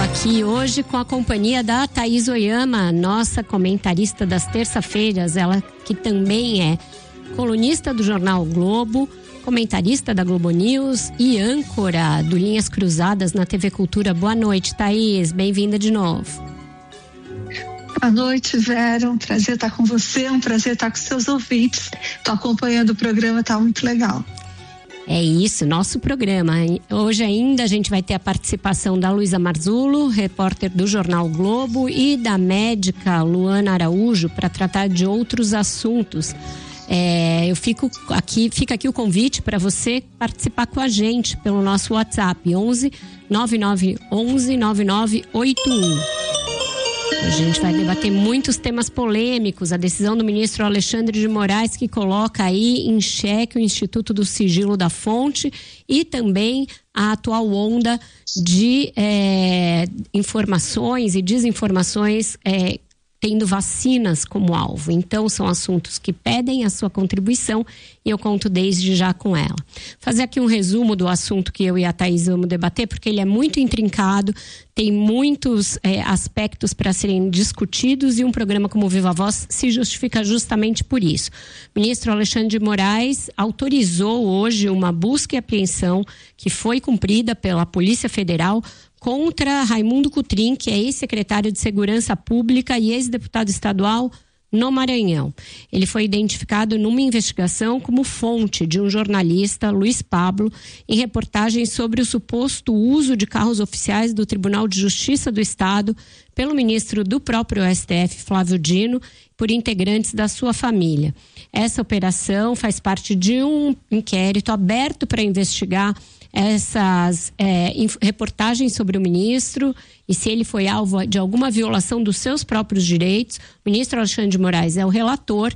aqui hoje com a companhia da Thaís Oyama, nossa comentarista das terça-feiras, ela que também é colunista do jornal Globo, comentarista da Globo News e âncora do Linhas Cruzadas na TV Cultura. Boa noite, Thaís, bem-vinda de novo. Boa noite, Vera, um prazer estar com você, um prazer estar com seus ouvintes. Estou acompanhando o programa, está muito legal. É isso, nosso programa. Hoje ainda a gente vai ter a participação da Luísa Marzullo, repórter do Jornal Globo, e da médica Luana Araújo para tratar de outros assuntos. Fica aqui o convite para você participar com a gente pelo nosso WhatsApp 11 9911 9981. A gente vai debater muitos temas polêmicos, a decisão do ministro Alexandre de Moraes, que coloca aí em xeque o Instituto do Sigilo da Fonte, e também a atual onda de informações e desinformações tendo vacinas como alvo. Então, são assuntos que pedem a sua contribuição e eu conto desde já com ela. Fazer aqui um resumo do assunto que eu e a Thaís vamos debater, porque ele é muito intrincado, tem muitos aspectos para serem discutidos e um programa como Viva Voz se justifica justamente por isso. O ministro Alexandre de Moraes autorizou hoje uma busca e apreensão que foi cumprida pela Polícia Federal contra Raimundo Cotrim, que é ex-secretário de Segurança Pública e ex-deputado estadual no Maranhão. Ele foi identificado numa investigação como fonte de um jornalista, Luiz Pablo, em reportagens sobre o suposto uso de carros oficiais do Tribunal de Justiça do Estado pelo ministro do próprio STF, Flávio Dino, por integrantes da sua família. Essa operação faz parte de um inquérito aberto para investigar essas reportagens sobre o ministro e se ele foi alvo de alguma violação dos seus próprios direitos. O ministro Alexandre de Moraes é o relator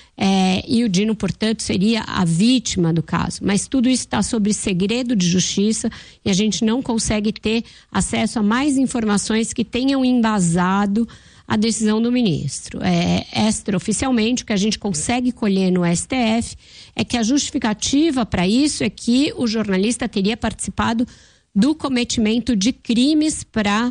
e o Dino, portanto, seria a vítima do caso. Mas tudo isso está sob segredo de justiça e a gente não consegue ter acesso a mais informações que tenham embasado a decisão do ministro. Extraoficialmente, o que a gente consegue colher no STF é que a justificativa para isso é que o jornalista teria participado do cometimento de crimes para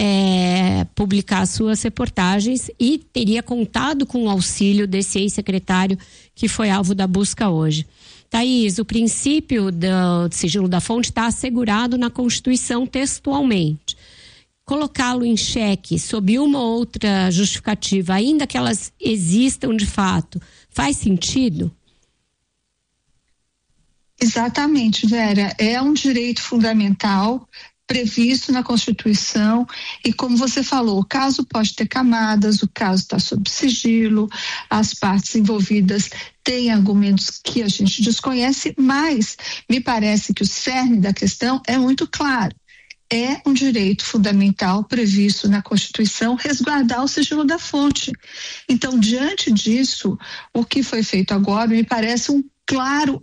publicar suas reportagens e teria contado com o auxílio desse ex-secretário que foi alvo da busca hoje. Thaís, o princípio do sigilo da fonte está assegurado na Constituição textualmente. Colocá-lo em xeque sob uma ou outra justificativa, ainda que elas existam de fato, faz sentido? Exatamente, Vera. É um direito fundamental previsto na Constituição e, como você falou, o caso pode ter camadas, o caso está sob sigilo, as partes envolvidas têm argumentos que a gente desconhece, mas me parece que o cerne da questão é muito claro. É um direito fundamental previsto na Constituição resguardar o sigilo da fonte. Então, diante disso, o que foi feito agora me parece um claro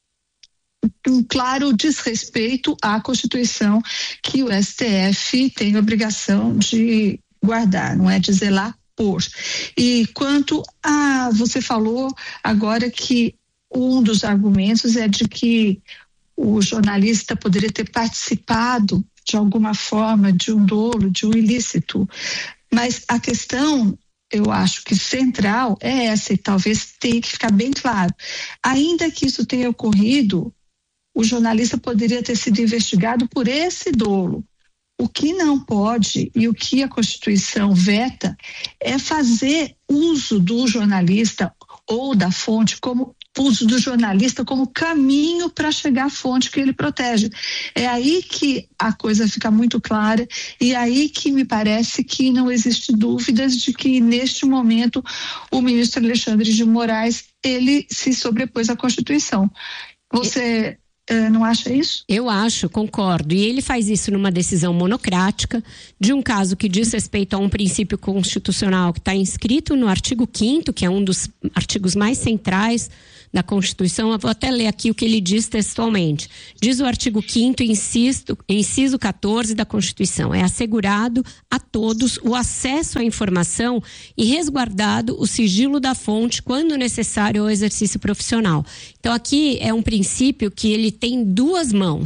desrespeito à Constituição que o STF tem obrigação de guardar, não é de zelar por. E quanto a, você falou agora que um dos argumentos é de que o jornalista poderia ter participado de alguma forma de um dolo, de um ilícito, mas a questão, eu acho que central é essa, e talvez tenha que ficar bem claro. Ainda que isso tenha ocorrido, o jornalista poderia ter sido investigado por esse dolo. O que não pode e o que a Constituição veta é fazer uso do jornalista ou da fonte como uso do jornalista como caminho para chegar à fonte que ele protege. É aí que a coisa fica muito clara e aí que me parece que não existe dúvidas de que neste momento o ministro Alexandre de Moraes, ele se sobrepôs à Constituição. Você não acha isso? Eu acho, concordo. E ele faz isso numa decisão monocrática de um caso que diz respeito a um princípio constitucional que está inscrito no artigo 5º, que é um dos artigos mais centrais da Constituição. Eu vou até ler aqui o que ele diz textualmente. Diz o artigo 5º, inciso 14 da Constituição: é assegurado a todos o acesso à informação e resguardado o sigilo da fonte quando necessário ao exercício profissional. Então aqui é um princípio que ele tem duas mãos.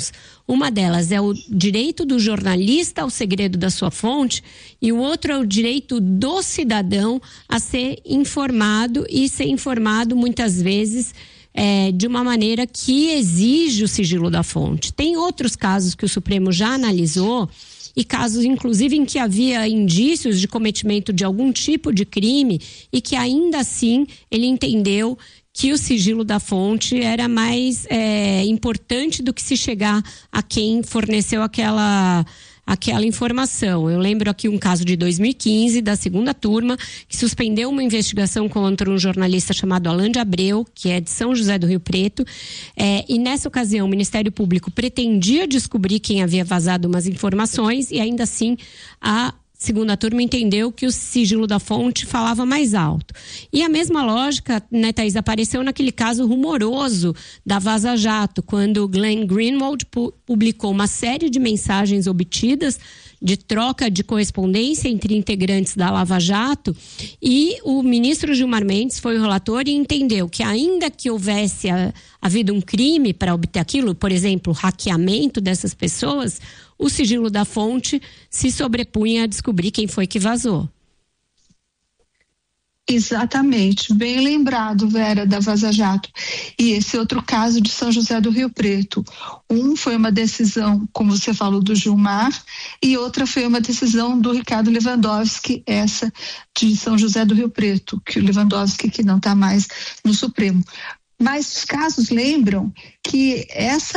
Uma delas é o direito do jornalista ao segredo da sua fonte e o outro é o direito do cidadão a ser informado e ser informado muitas vezes de uma maneira que exige o sigilo da fonte. Tem outros casos que o Supremo já analisou e casos, inclusive, em que havia indícios de cometimento de algum tipo de crime e que ainda assim ele entendeu que o sigilo da fonte era mais importante do que se chegar a quem forneceu aquela informação. Eu lembro aqui um caso de 2015, da segunda turma, que suspendeu uma investigação contra um jornalista chamado Alain de Abreu, que é de São José do Rio Preto, e nessa ocasião o Ministério Público pretendia descobrir quem havia vazado umas informações e ainda assim a segunda turma entendeu que o sigilo da fonte falava mais alto. E a mesma lógica, né, Thaís, apareceu naquele caso rumoroso da Vaza Jato, quando Glenn Greenwald publicou uma série de mensagens obtidas de troca de correspondência entre integrantes da Lava Jato, e o ministro Gilmar Mendes foi o relator e entendeu que ainda que houvesse havido um crime para obter aquilo, por exemplo, hackeamento dessas pessoas, o sigilo da fonte se sobrepunha a descobrir quem foi que vazou. Exatamente, bem lembrado, Vera, da Vaza Jato. E esse outro caso de São José do Rio Preto. Um foi uma decisão, como você falou, do Gilmar, e outra foi uma decisão do Ricardo Lewandowski, essa de São José do Rio Preto, que o Lewandowski que não está mais no Supremo. Mas os casos lembram que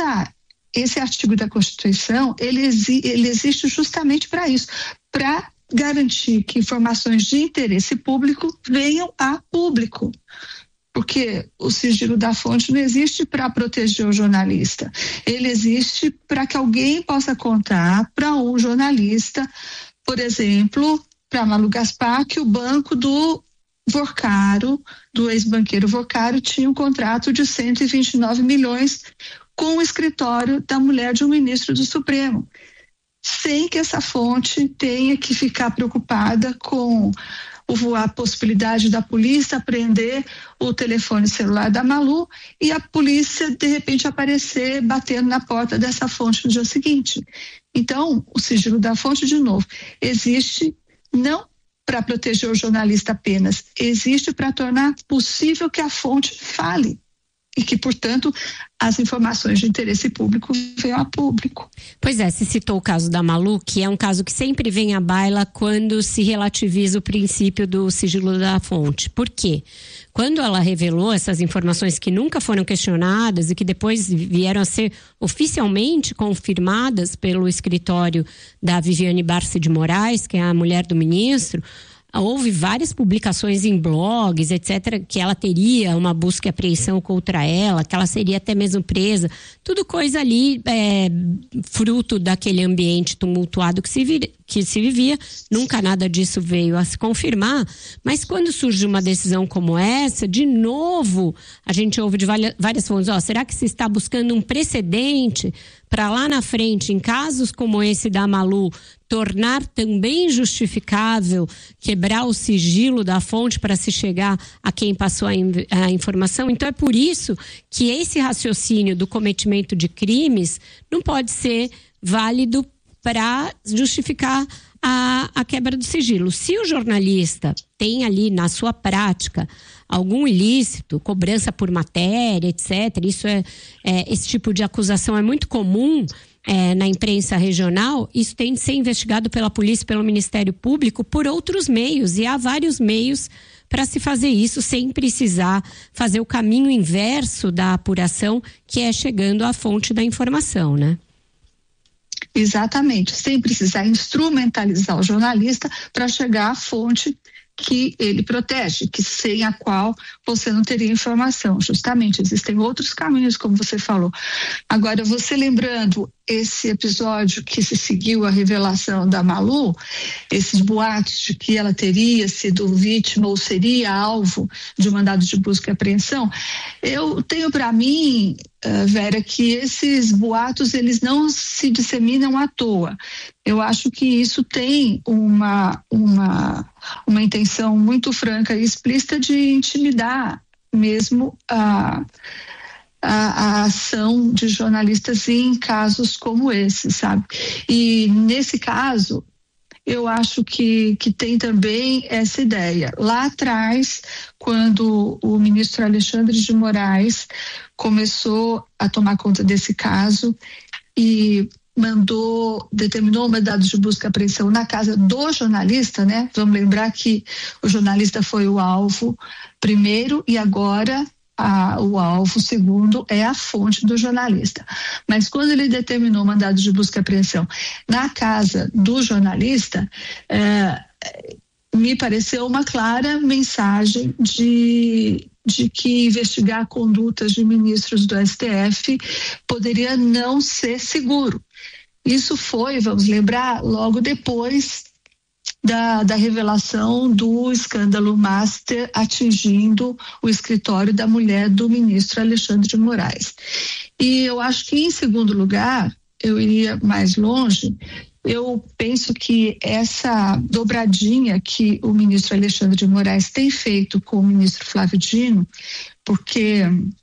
esse artigo da Constituição, ele existe justamente para isso, para garantir que informações de interesse público venham a público. Porque o sigilo da fonte não existe para proteger o jornalista. Ele existe para que alguém possa contar para um jornalista, por exemplo, para Malu Gaspar, que o banco do Vorcaro, do ex-banqueiro Vorcaro, tinha um contrato de 129 milhões com o escritório da mulher de um ministro do Supremo, sem que essa fonte tenha que ficar preocupada com a possibilidade da polícia apreender o telefone celular da Malu e a polícia, de repente, aparecer batendo na porta dessa fonte no dia seguinte. Então, o sigilo da fonte, de novo, existe não para proteger o jornalista apenas, existe para tornar possível que a fonte fale e que, portanto, as informações de interesse público venham a público. Pois é, se citou o caso da Malu, que é um caso que sempre vem à baila quando se relativiza o princípio do sigilo da fonte. Por quê? Quando ela revelou essas informações que nunca foram questionadas e que depois vieram a ser oficialmente confirmadas pelo escritório da Viviane Barsi de Moraes, que é a mulher do ministro, houve várias publicações em blogs, etc., que ela teria uma busca e apreensão contra ela, que ela seria até mesmo presa. Tudo coisa ali fruto daquele ambiente tumultuado que se vivia. Nunca nada disso veio a se confirmar. Mas quando surge uma decisão como essa, de novo, a gente ouve de várias fontes, será que se está buscando um precedente para lá na frente, em casos como esse da Malu, tornar também justificável quebrar o sigilo da fonte para se chegar a quem passou a informação? Então é por isso que esse raciocínio do cometimento de crimes não pode ser válido para justificar a quebra do sigilo. Se o jornalista tem ali na sua prática algum ilícito, cobrança por matéria, etc., esse tipo de acusação é muito comum na imprensa regional, isso tem de ser investigado pela polícia, pelo Ministério Público, por outros meios, e há vários meios para se fazer isso sem precisar fazer o caminho inverso da apuração, que é chegando à fonte da informação, né? Exatamente, sem precisar instrumentalizar o jornalista para chegar à fonte que ele protege, que sem a qual você não teria informação. Justamente, existem outros caminhos, como você falou. Agora, você lembrando esse episódio que se seguiu a revelação da Malu, esses boatos de que ela teria sido vítima ou seria alvo de um mandado de busca e apreensão, eu tenho para mim, Vera, que esses boatos eles não se disseminam à toa. Eu acho que isso tem uma intenção muito franca e explícita de intimidar mesmo a ação de jornalistas em casos como esse, sabe? E nesse caso, eu acho que tem também essa ideia. Lá atrás, quando o ministro Alexandre de Moraes começou a tomar conta desse caso e determinou um mandado de busca e apreensão na casa do jornalista, né? Vamos lembrar que o jornalista foi o alvo primeiro e agora o alvo segundo é a fonte do jornalista. Mas quando ele determinou o mandado de busca e apreensão na casa do jornalista, me pareceu uma clara mensagem de que investigar condutas de ministros do STF poderia não ser seguro. Isso foi, vamos lembrar, logo depois da revelação do escândalo Master atingindo o escritório da mulher do ministro Alexandre de Moraes. E eu acho que, em segundo lugar, eu iria mais longe. Eu penso que essa dobradinha que o ministro Alexandre de Moraes tem feito com o ministro Flávio Dino, porque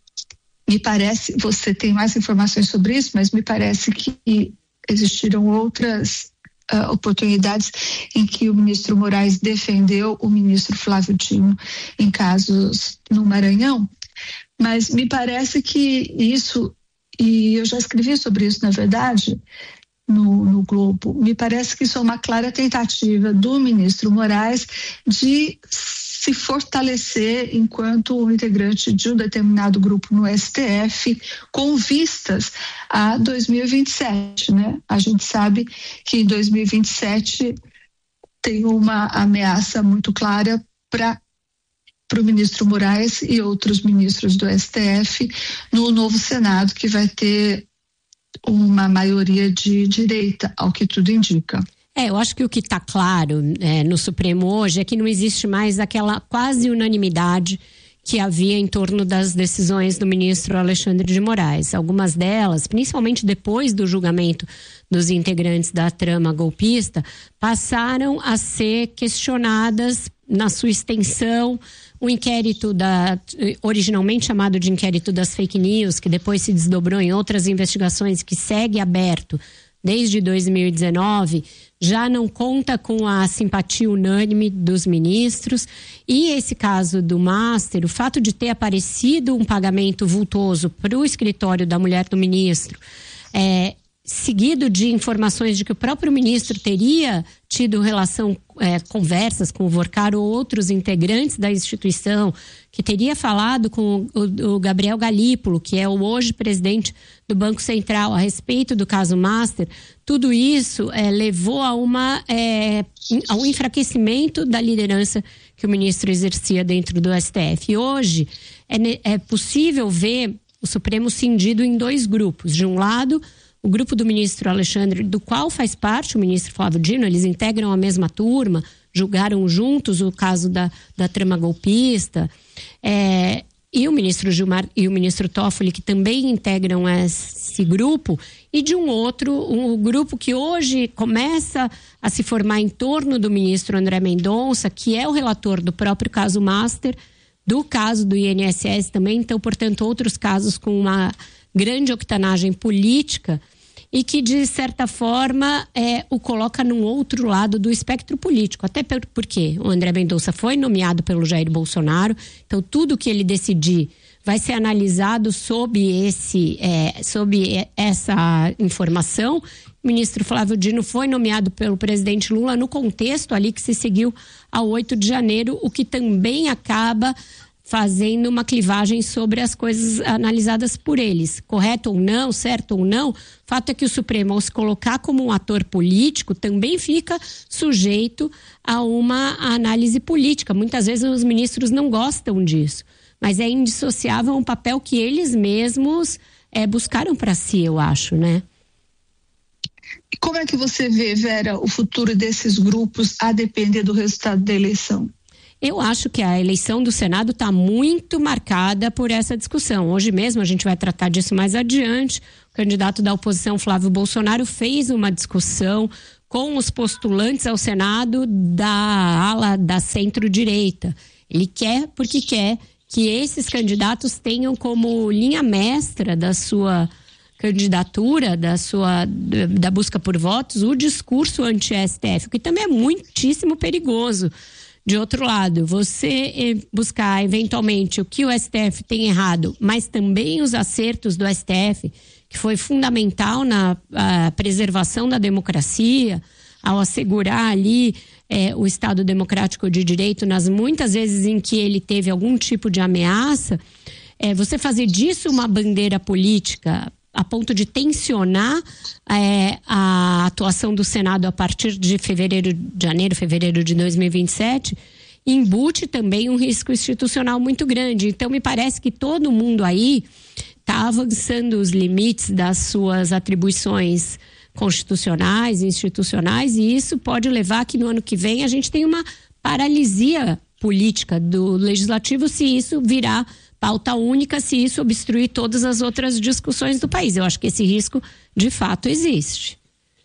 me parece, você tem mais informações sobre isso, mas me parece que existiram outras oportunidades em que o ministro Moraes defendeu o ministro Flávio Dino em casos no Maranhão, mas me parece que isso, e eu já escrevi sobre isso, na verdade, no Globo, me parece que isso é uma clara tentativa do ministro Moraes de se fortalecer enquanto um integrante de um determinado grupo no STF com vistas a 2027, né? A gente sabe que em 2027 tem uma ameaça muito clara para o ministro Moraes e outros ministros do STF no novo Senado, que vai ter uma maioria de direita, ao que tudo indica. Eu acho que o que está claro no Supremo hoje é que não existe mais aquela quase unanimidade que havia em torno das decisões do ministro Alexandre de Moraes. Algumas delas, principalmente depois do julgamento dos integrantes da trama golpista, passaram a ser questionadas na sua extensão. O inquérito originalmente chamado de inquérito das fake news, que depois se desdobrou em outras investigações, que segue aberto desde 2019, já não conta com a simpatia unânime dos ministros. E esse caso do Master, o fato de ter aparecido um pagamento vultoso para o escritório da mulher do ministro, seguido de informações de que o próprio ministro teria tido conversas com o Vorcar ou outros integrantes da instituição, que teria falado com o Gabriel Galípolo, que é o hoje presidente do Banco Central, a respeito do caso Master. Tudo isso levou ao enfraquecimento da liderança que o ministro exercia dentro do STF. E hoje é possível ver o Supremo cindido em dois grupos. De um lado, o grupo do ministro Alexandre, do qual faz parte o ministro Flávio Dino, eles integram a mesma turma, julgaram juntos o caso da trama golpista, e o ministro Gilmar e o ministro Toffoli, que também integram esse grupo, e de um outro, um grupo que hoje começa a se formar em torno do ministro André Mendonça, que é o relator do próprio caso Master, do caso do INSS também, então, portanto, outros casos com uma grande octanagem política, e que, de certa forma, o coloca num outro lado do espectro político. Até porque o André Mendonça foi nomeado pelo Jair Bolsonaro, então tudo que ele decidir vai ser analisado sob essa informação. O ministro Flávio Dino foi nomeado pelo presidente Lula no contexto ali que se seguiu ao 8 de janeiro, o que também acaba fazendo uma clivagem sobre as coisas analisadas por eles. Correto ou não, certo ou não, o fato é que o Supremo, ao se colocar como um ator político, também fica sujeito a uma análise política. Muitas vezes os ministros não gostam disso, mas é indissociável um papel que eles mesmos buscaram para si, eu acho, né? Como é que você vê, Vera, o futuro desses grupos a depender do resultado da eleição? Eu acho que a eleição do Senado está muito marcada por essa discussão. Hoje mesmo a gente vai tratar disso mais adiante. O candidato da oposição, Flávio Bolsonaro, fez uma discussão com os postulantes ao Senado da ala da centro-direita. Ele quer porque quer que esses candidatos tenham como linha mestra da sua candidatura, da busca por votos, o discurso anti-STF, o que também é muitíssimo perigoso. De outro lado, você buscar eventualmente o que o STF tem errado, mas também os acertos do STF, que foi fundamental na preservação da democracia, ao assegurar ali o Estado democrático de direito, nas muitas vezes em que ele teve algum tipo de ameaça, você fazer disso uma bandeira política a ponto de tensionar a atuação do Senado a partir de janeiro, fevereiro de 2027, embute também um risco institucional muito grande. Então, me parece que todo mundo aí está avançando os limites das suas atribuições constitucionais, institucionais, e isso pode levar a que no ano que vem a gente tenha uma paralisia política do legislativo se isso virar pauta única, se isso obstruir todas as outras discussões do país. Eu acho que esse risco, de fato, existe.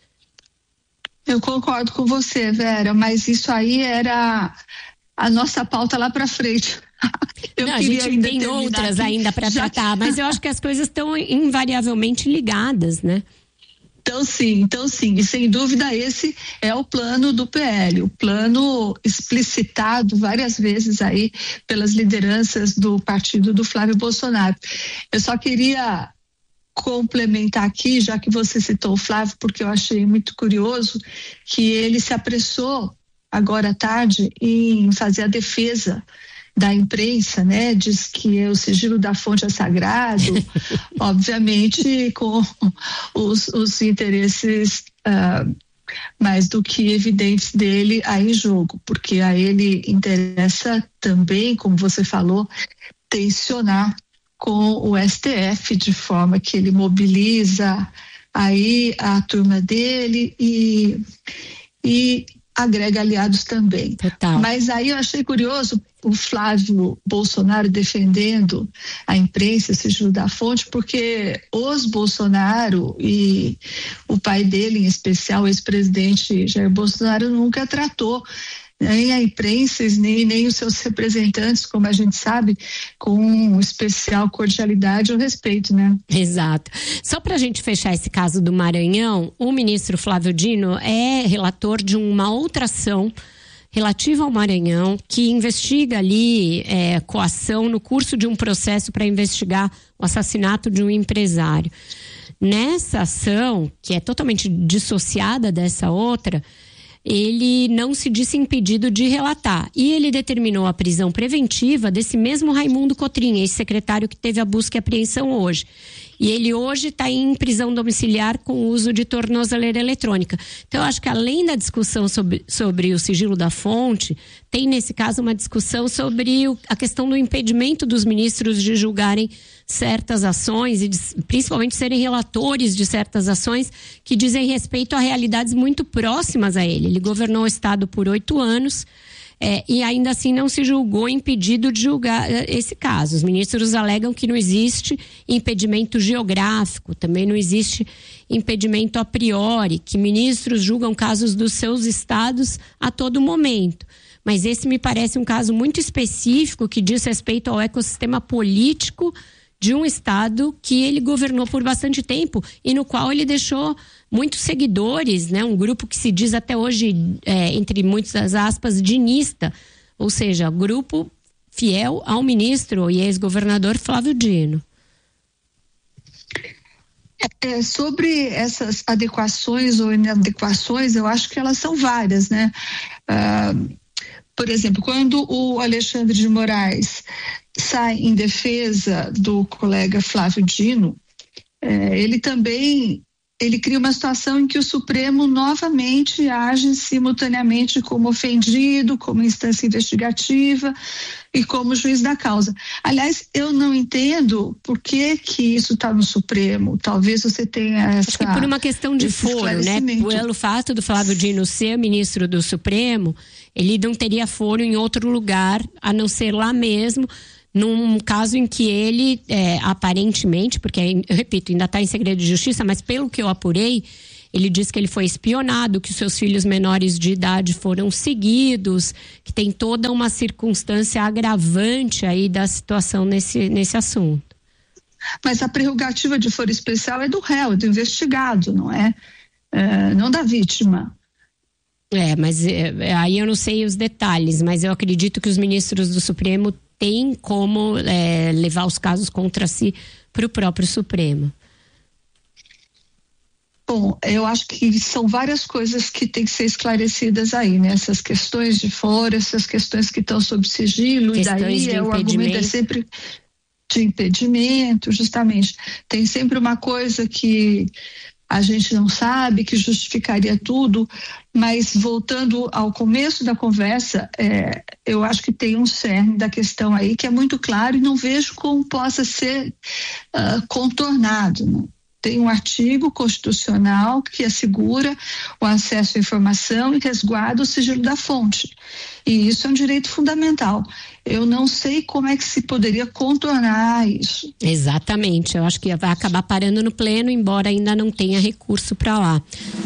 Eu concordo com você, Vera, mas isso aí era a nossa pauta lá para frente. A gente tem outras ainda para tratar, mas eu acho que as coisas estão invariavelmente ligadas, né? Então sim, e sem dúvida esse é o plano do PL, o plano explicitado várias vezes aí pelas lideranças do partido do Flávio Bolsonaro. Eu só queria complementar aqui, já que você citou o Flávio, porque eu achei muito curioso que ele se apressou agora à tarde em fazer a defesa da imprensa, né? Diz que o sigilo da fonte é sagrado, obviamente com os interesses mais do que evidentes dele aí em jogo, porque a ele interessa também, como você falou, tensionar com o STF, de forma que ele mobiliza aí a turma dele e agrega aliados também. Total. Mas aí eu achei curioso o Flávio Bolsonaro defendendo a imprensa, sigilo da fonte, porque os Bolsonaro e o pai dele, em especial o ex-presidente Jair Bolsonaro, nunca tratou nem a imprensa, nem os seus representantes, como a gente sabe, com especial cordialidade ou respeito, né? Exato. Só para a gente fechar esse caso do Maranhão, o ministro Flávio Dino é relator de uma outra ação relativa ao Maranhão, que investiga ali coação no curso de um processo para investigar o assassinato de um empresário. Nessa ação, que é totalmente dissociada dessa outra, ele não se disse impedido de relatar. E ele determinou a prisão preventiva desse mesmo Raimundo Cotrim, ex-secretário que teve a busca e apreensão hoje. E ele hoje está em prisão domiciliar com uso de tornozeleira eletrônica. Então, eu acho que além da discussão sobre o sigilo da fonte, tem nesse caso uma discussão sobre a questão do impedimento dos ministros de julgarem certas ações e principalmente serem relatores de certas ações que dizem respeito a realidades muito próximas a ele. Ele governou o Estado por 8 anos. E ainda assim não se julgou impedido de julgar esse caso. Os ministros alegam que não existe impedimento geográfico, também não existe impedimento a priori, que ministros julgam casos dos seus estados a todo momento. Mas esse me parece um caso muito específico que diz respeito ao ecossistema político de um estado que ele governou por bastante tempo e no qual ele deixou muitos seguidores, né? Um grupo que se diz até hoje, entre muitas aspas, dinista, ou seja, grupo fiel ao ministro e ex-governador Flávio Dino. Sobre essas adequações ou inadequações, eu acho que elas são várias, né? Por exemplo, quando o Alexandre de Moraes sai em defesa do colega Flávio Dino, ele cria uma situação em que o Supremo novamente age simultaneamente como ofendido, como instância investigativa e como juiz da causa. Aliás, eu não entendo por que isso está no Supremo. Talvez você tenha essa... Acho que por uma questão de foro, né? Pelo fato do Flávio Dino ser ministro do Supremo, ele não teria foro em outro lugar, a não ser lá mesmo, num caso em que ele, aparentemente, porque, eu repito, ainda está em segredo de justiça, mas pelo que eu apurei, Ele diz que ele foi espionado, que os seus filhos menores de idade foram seguidos, que tem toda uma circunstância agravante aí da situação nesse assunto. Mas a prerrogativa de foro especial é do réu, é do investigado, não é? Não da vítima. Mas aí eu não sei os detalhes, mas eu acredito que os ministros do Supremo têm como levar os casos contra si para o próprio Supremo. Bom, eu acho que são várias coisas que têm que ser esclarecidas aí, né? Essas questões de foro, essas questões que estão sob sigilo, e daí o argumento é sempre de impedimento, justamente. Tem sempre uma coisa que a gente não sabe, que justificaria tudo, mas voltando ao começo da conversa, eu acho que tem um cerne da questão aí que é muito claro e não vejo como possa ser contornado, né? Tem um artigo constitucional que assegura o acesso à informação e resguarda o sigilo da fonte. E isso é um direito fundamental. Eu não sei como é que se poderia contornar isso. Exatamente. Eu acho que vai acabar parando no pleno, embora ainda não tenha recurso para lá.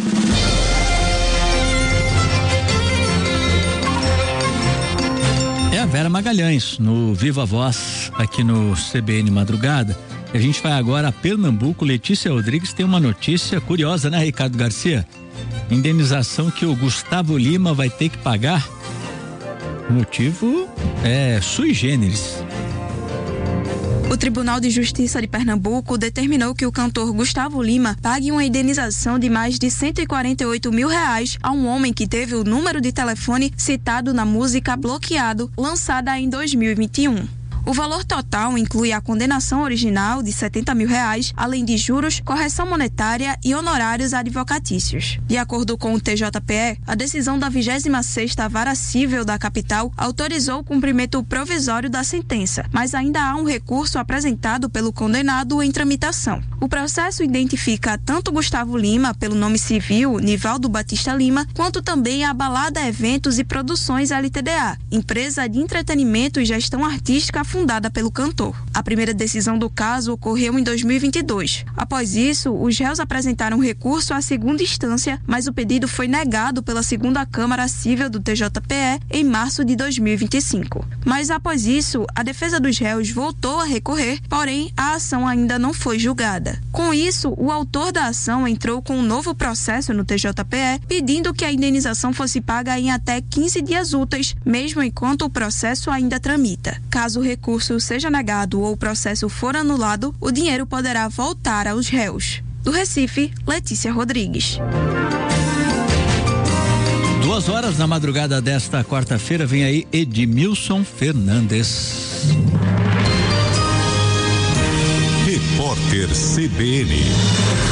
É a Vera Magalhães, no Viva Voz, aqui no CBN Madrugada. A gente vai agora a Pernambuco. Letícia Rodrigues tem uma notícia curiosa, né, Ricardo Garcia? Indenização que o Gustavo Lima vai ter que pagar. O motivo é sui generis. O Tribunal de Justiça de Pernambuco determinou que o cantor Gustavo Lima pague uma indenização de mais de R$148 mil a um homem que teve o número de telefone citado na música Bloqueado, lançada em 2021. O valor total inclui a condenação original de R$70 mil, além de juros, correção monetária e honorários advocatícios. De acordo com o TJPE, a decisão da 26ª Vara Cível da capital autorizou o cumprimento provisório da sentença, mas ainda há um recurso apresentado pelo condenado em tramitação. O processo identifica tanto Gustavo Lima, pelo nome civil Nivaldo Batista Lima, quanto também a Balada Eventos e Produções LTDA, empresa de entretenimento e gestão artística fundada pelo cantor. A primeira decisão do caso ocorreu em 2022. Após isso, os réus apresentaram recurso à segunda instância, mas o pedido foi negado pela segunda Câmara Cível do TJPE em março de 2025. Mas após isso, a defesa dos réus voltou a recorrer, porém a ação ainda não foi julgada. Com isso, o autor da ação entrou com um novo processo no TJPE, pedindo que a indenização fosse paga em até 15 dias úteis, mesmo enquanto o processo ainda tramita. Caso o recurso seja negado ou o processo for anulado, o dinheiro poderá voltar aos réus. Do Recife, Letícia Rodrigues. 2h na madrugada desta quarta-feira, vem aí Edmilson Fernandes. Repórter CBN.